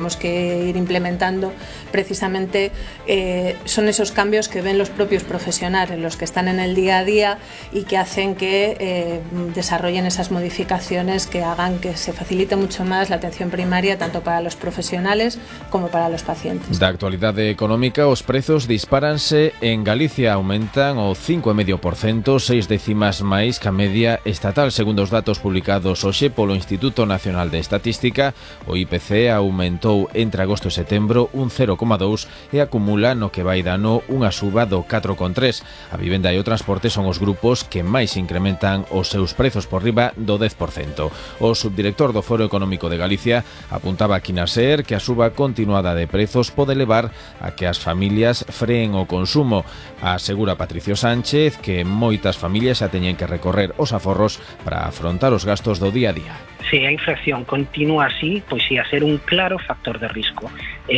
tenemos que ir implementando, precisamente son esos cambios que ven los propios profesionales, los que están en el día a día y que hacen que desarrollen esas modificaciones que hagan que se facilite mucho más la atención primaria, tanto para los profesionales como para los pacientes. Da actualidade económica, os prezos dispáranse en Galicia, aumentan o 5,5%, 6 décimas máis que a media estatal, segundo os datos publicados hoxe polo Instituto Nacional de Estatística. O IPC aumentou entre agosto e setembro un 0,2 e acumula no que vai de ano unha suba do 4,3. A vivenda e o transporte son os grupos que máis incrementan os seus prezos por riba do 10%. O subdirector do Foro Económico de Galicia apuntaba aquí na SER que a suba continuada de prezos pode levar a que as familias freen o consumo. Asegura Patricio Sánchez que moitas familias xa teñen que recorrer os aforros para afrontar os gastos do día a día. Se a inflación continúa así, pois sí, a ser un claro factor de risco.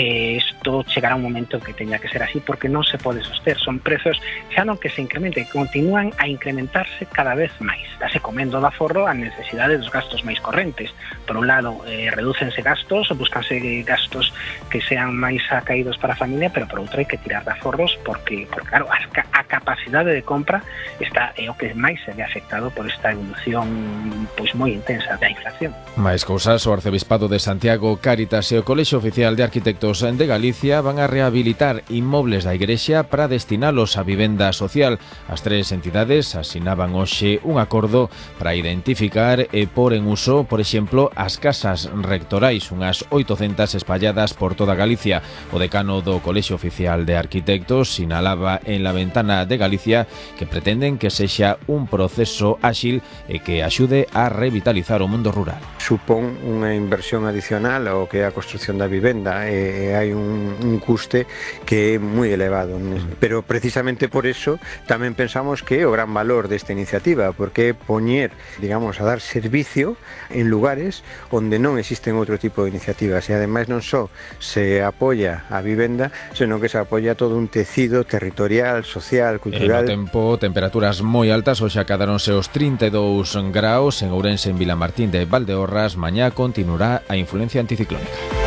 Isto chegará un momento que teña que ser así porque non se pode soster. Son prezos xa non que se incrementen, continúan a incrementarse cada vez máis. Dase comendo do aforro a necesidade dos gastos máis correntes. Por un lado, redúcense gastos, buscanse gastos que sean máis acaídos para a familia, pero por outro hai que tirar de aforros porque claro, a capacidade de compra está o que máis se ve afectado por esta evolución pois moi intensa da inflación. Máis cousas, o Arcebispado de Santiago, Cáritas e o Colexio Oficial de Arquitectos de Galicia van a rehabilitar inmobles da Igrexa para destinalos a vivenda social. As tres entidades asinaban hoxe un acordo para identificar e pôr en uso, por exemplo, as casas rectorais, unhas 800 espalladas por toda Galicia. O decano do Colexio Oficial de Arquitectos sinalaba en La Ventana de Galicia que pretenden que sexa un proceso áxil e que axude a revitalizar o mundo rural. Supón unha inversión adicional ao que é a construción da vivenda e hai un custe que é moi elevado, pero precisamente por eso tamén pensamos que é o gran valor desta iniciativa, porque é poñer, digamos, a dar servicio en lugares onde non existen outro tipo de iniciativas e ademais non só se apoia a vivenda, senón que se apoia todo un tecido territorial, social, cultural. No tempo, temperaturas moi altas, hoxe acadáronse os 32 graus en Ourense, en Vilamartín de Valdeorras. Mañá continuará a influencia anticiclónica.